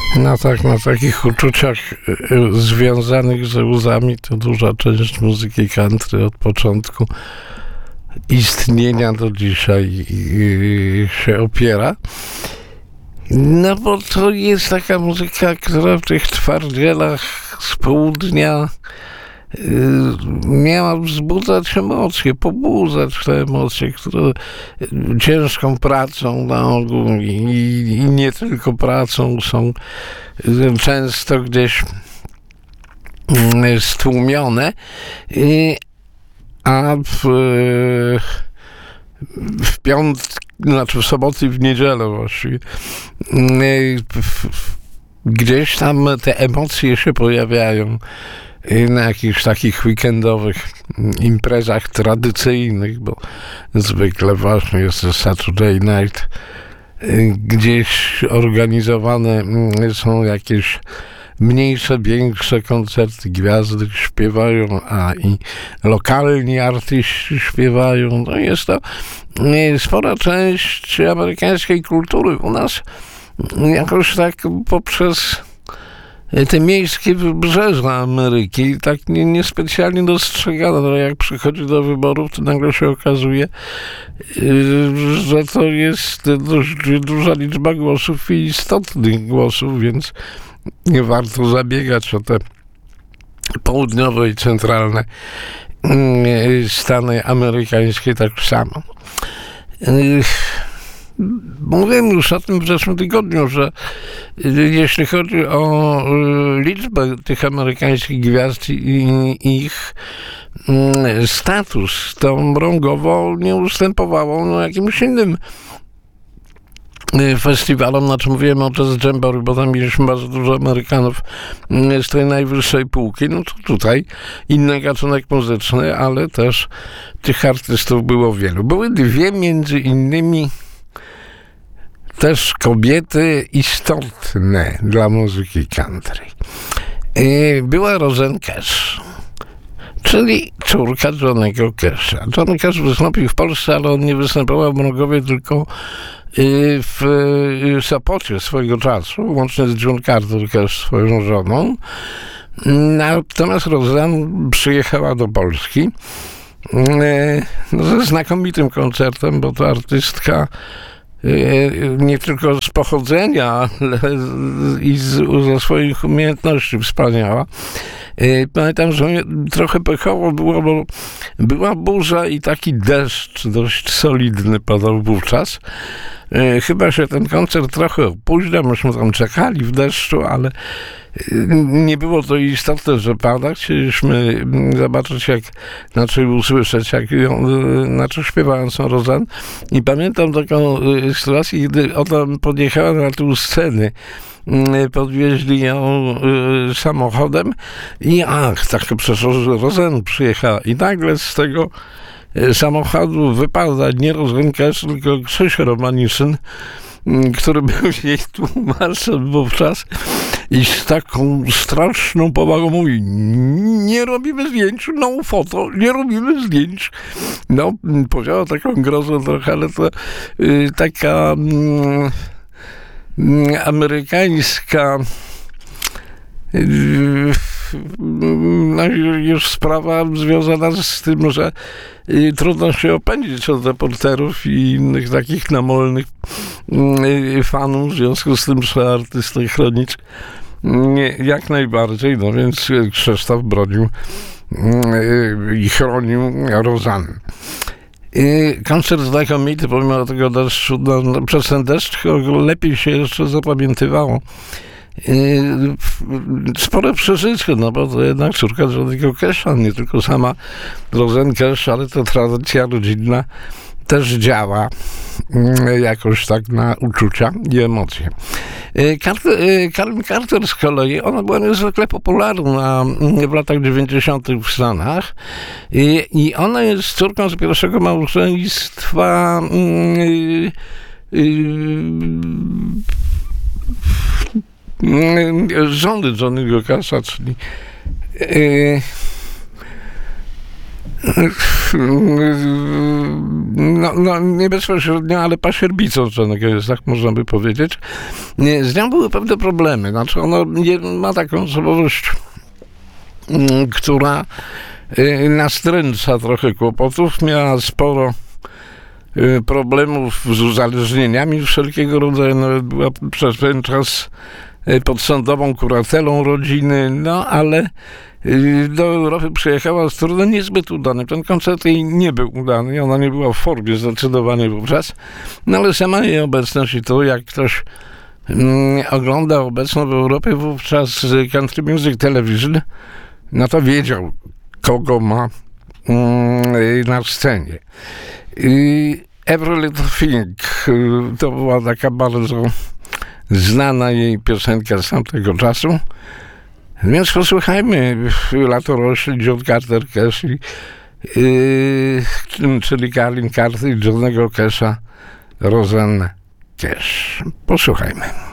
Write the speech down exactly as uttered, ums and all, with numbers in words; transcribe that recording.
No tak, na takich uczuciach związanych z łzami to duża część muzyki country od początku istnienia do dzisiaj się opiera. No bo to jest taka muzyka, która w tych twardzielach z południa miała wzbudzać emocje, pobudzać te emocje, które ciężką pracą na ogół i, i nie tylko pracą są często gdzieś stłumione, a w, w piątki, znaczy w soboty i w niedzielę właściwie, gdzieś tam te emocje się pojawiają na jakichś takich weekendowych imprezach tradycyjnych, bo zwykle właśnie jest to Saturday Night, gdzieś organizowane są jakieś mniejsze, większe koncerty, gwiazdy śpiewają, a i lokalni artyści śpiewają. No jest to spora część amerykańskiej kultury. U nas jakoś tak poprzez te miejskie wybrzeża Ameryki tak nie, niespecjalnie dostrzegane. No jak przychodzi do wyborów, to nagle się okazuje, że to jest dość duża liczba głosów i istotnych głosów, więc nie warto zabiegać o te południowe i centralne Stany amerykańskie tak samo. Mówiłem już o tym w zeszłym tygodniu, że jeśli chodzi o liczbę tych amerykańskich gwiazd i ich status, to mrągowo nie ustępowało no, jakimś innym festiwalom, znaczy mówiłem o Jazz Jamboree, bo tam mieliśmy bardzo dużo Amerykanów z tej najwyższej półki, no to tutaj inny gatunek muzyczny, ale też tych artystów było wielu. Były dwie między innymi też kobiety istotne dla muzyki country. Była Rosanne Cash, czyli córka Johnny'ego Casha. Johnny Cash wystąpił w Polsce, ale on nie występował w Mrągowie, tylko w Sopocie swojego czasu, łącznie z June Carter Cash, swoją żoną. Natomiast Rosanne przyjechała do Polski no, ze znakomitym koncertem, bo to artystka nie tylko z pochodzenia, ale i z, ze swoich umiejętności wspaniała. Pamiętam, że trochę pechowo było, bo była burza i taki deszcz dość solidny padał wówczas. Chyba się ten koncert trochę opóźniał, myśmy tam czekali w deszczu, ale nie było to istotne, że pada. Chcieliśmy zobaczyć, jak, znaczy usłyszeć, jak ją, znaczy śpiewającą Rosanne. I pamiętam taką sytuację, kiedy ona podjechała na tył sceny. Podwieźli ją y, samochodem i ach, tak przecież Rosanne przyjechała i nagle z tego y, samochodu wypada nie Rosanne Cash, tylko Krzyś Romaniszyn, y, który był jej tłumaczem wówczas i z taką straszną powagą mówi: nie robimy zdjęć, no foto, nie robimy zdjęć. No, powiedziała taką grozą trochę, ale to y, taka y, amerykańska no, już sprawa związana z tym, że trudno się opędzić od reporterów i innych takich namolnych fanów, w związku z tym trzeba artystę chronić jak najbardziej, no więc Krzysztof bronił i chronił Rosanne. Koncert znakomity, pomimo tego deszczu, no, no, przez ten deszcz lepiej się jeszcze zapamiętywało. Spore przeżycie, no bo to jednak córka Johnny'ego Casha, nie tylko sama Rosanne Cash, ale to tradycja rodzinna też działa jakoś tak na uczucia i emocje. Carmen Carter z kolei, ona była niezwykle popularna w latach dziewięćdziesiątych w Stanach i, i ona jest córką z pierwszego małżeństwa yy, yy, żony Johnny'ego Casha, czyli yy, No, no nie bezpośrednio, ale pasierbicą Johnego jest, tak można by powiedzieć. Z nią były pewne problemy. Znaczy ona nie, ma taką osobowość, która nastręcza trochę kłopotów. Miała sporo problemów z uzależnieniami wszelkiego rodzaju. Nawet była przez pewien czas pod sądową kuratelą rodziny, no ale do Europy przyjechała z trudem niezbyt udany. Ten koncert jej nie był udany, ona nie była w formie zdecydowanie wówczas, no ale sama jej obecność i to, jak ktoś mm, ogląda obecną w Europie wówczas Country Music Television, no to wiedział, kogo ma mm, na scenie. I Every Little Thing to była taka bardzo znana jej piosenka z tamtego czasu. Więc posłuchajmy Lato rośnie, John Carter Cash, i, yy, czyli Carlin Carter i Johnego Casha, Rosanna Cash. Posłuchajmy.